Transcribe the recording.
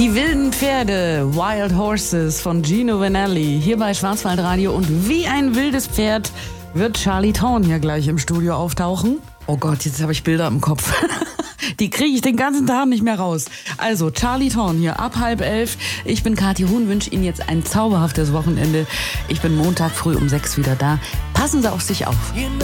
Die wilden Pferde, Wild Horses von Gino Vannelli, hier bei Schwarzwaldradio. Und wie ein wildes Pferd wird Charlie Towne hier gleich im Studio auftauchen. Oh Gott, jetzt habe ich Bilder im Kopf. Die kriege ich den ganzen Tag nicht mehr raus. Also Charlie Towne hier ab 10:30. Ich bin Kathi Huhn, wünsche Ihnen jetzt ein zauberhaftes Wochenende. Ich bin Montag früh um 6 wieder da. Passen Sie auf sich auf.